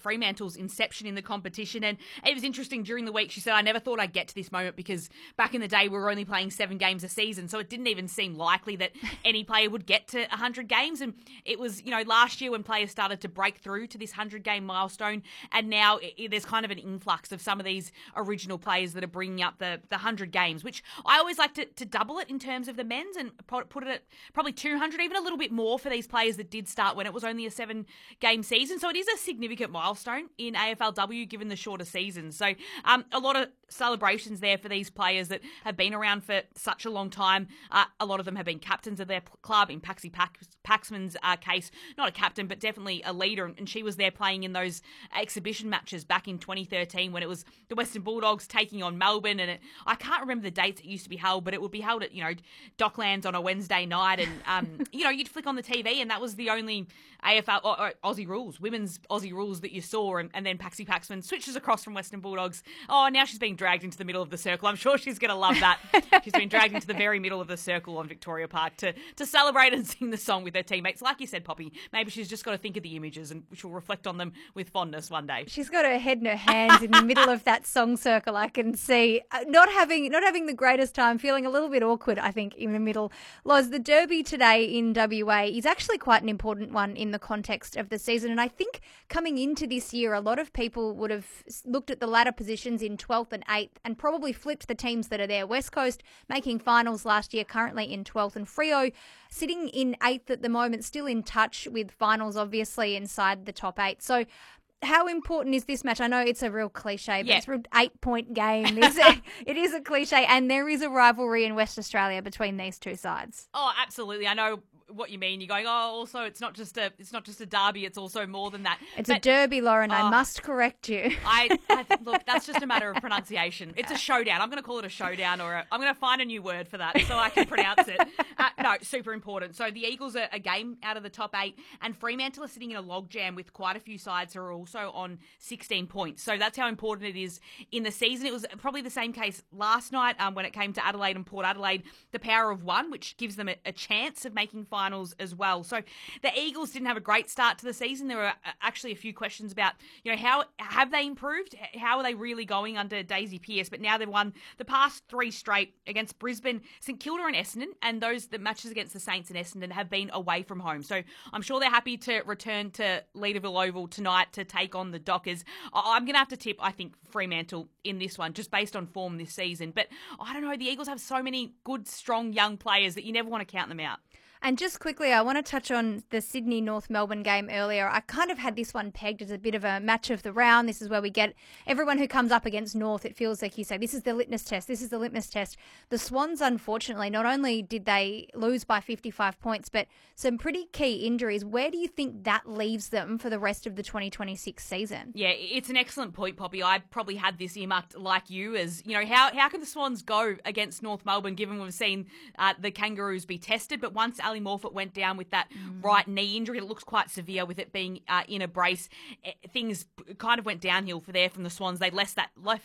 Fremantle's inception in the competition. And it was interesting during the week. She said, I never thought I'd get to this moment because back in the day we were only playing 7 games a season. So it didn't even seem likely that any player would get to 100 games. And it was, last year when players started to break through to this 100-game milestone. And now there's kind of an influx of some of these original players that are bringing up the 100 games, which I always like to double it in terms of the men's and put it at probably 200, even a little bit more for these players that did start when it was only a 7-game season. So it is a significant milestone in AFLW given the shorter season. So a lot of celebrations there for these players that have been around for such a long time. A lot of them have been captains of their club. In Paxi Paxman's case, not a captain, but definitely a leader. And she was there playing in those exhibition matches back in 2013 when it was the Western Bulldogs taking on Melbourne. And I can't remember the dates it used to be held, but it would be held at, Docklands on a Wednesday night. And, you'd flick on the TV and that was the only AFL or Aussie rules, women's Aussie rules that you saw. And then Paxi Paxman switches across from Western Bulldogs. Oh, now she's being dragged into the middle of the circle. I'm sure she's going to love that. She's been dragged into the very middle of the circle on Victoria Park to celebrate and sing the song with her teammates. Like you said, Poppy, maybe she's just got to think of the images and she'll reflect on them with fondness one day. She's got her head in her hands in the middle of that song circle. I can see not having the greatest time, feeling a little bit awkward, I think, in the middle. Loz, the Derby today in WA is actually quite an important one in the context of the season. And I think coming into this year, a lot of people would have looked at the ladder positions in 12th and 8th and probably flipped the teams that are there. West Coast making finals last year, currently in 12th, and Freo sitting in 8th at the moment, still in touch with finals, obviously inside the top 8. So how important is this match? I know it's a real cliche, but it's a 8-point game. It is a cliche, and there is a rivalry in West Australia between these two sides. Oh, absolutely. I know what you mean. You're going, also it's not just a derby, it's also more than that. It's a derby, Lauren. I must correct you. Look, that's just a matter of pronunciation. It's a showdown. I'm going to call it a showdown, or I'm going to find a new word for that so I can pronounce it. No, super important. So the Eagles are a game out of the top 8, and Fremantle are sitting in a logjam with quite a few sides who are also on 16 points. So that's how important it is in the season. It was probably the same case last night when it came to Adelaide and Port Adelaide, the power of one, which gives them a chance of making finals as well. So the Eagles didn't have a great start to the season. There were actually a few questions about, how have they improved? How are they really going under Daisy Pearce? But now they've won the past 3 straight against Brisbane, St Kilda and Essendon, and the matches against the Saints and Essendon have been away from home. So I'm sure they're happy to return to Leederville Oval tonight to take on the Dockers. I'm going to have to tip, I think, Fremantle in this one, just based on form this season. But I don't know, the Eagles have so many good, strong young players that you never want to count them out. And just quickly, I want to touch on the Sydney-North Melbourne game earlier. I kind of had this one pegged as a bit of a match of the round. This is where we get everyone who comes up against North. It feels like you say, this is the litmus test. This is the litmus test. The Swans, unfortunately, not only did they lose by 55 points, but some pretty key injuries. Where do you think that leaves them for the rest of the 2026 season? Yeah, it's an excellent point, Poppy. I probably had this earmarked like you as, how can the Swans go against North Melbourne, given we've seen the Kangaroos be tested? But once Ali Morfitt went down with that right knee injury, it looks quite severe with it being in a brace. Things kind of went downhill from the Swans. They lost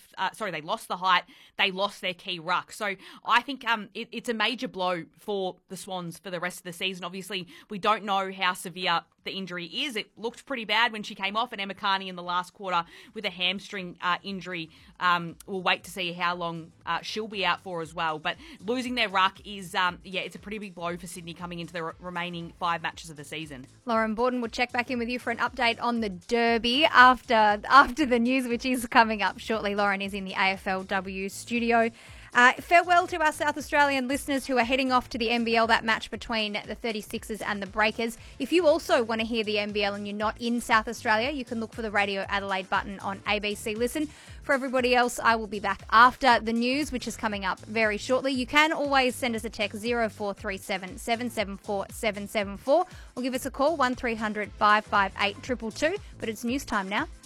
the height. They lost their key ruck. So I think it's a major blow for the Swans for the rest of the season. Obviously, we don't know how severe the injury is. It looked pretty bad when she came off, and Emma Carney in the last quarter with a hamstring injury. We'll wait to see how long she'll be out for as well. But losing their ruck is, it's a pretty big blow for Sydney coming into the remaining 5 matches of the season. Lauren Borden will check back in with you for an update on the Derby after the news, which is coming up shortly. Lauren is in the AFLW studio. Farewell to our South Australian listeners who are heading off to the NBL, that match between the 36ers and the Breakers. If you also want to hear the NBL and you're not in South Australia, you can look for the Radio Adelaide button on ABC Listen. For everybody else, I will be back after the news, which is coming up very shortly. You can always send us a text 0437 774 774 or give us a call 1300 558 222. But it's news time now.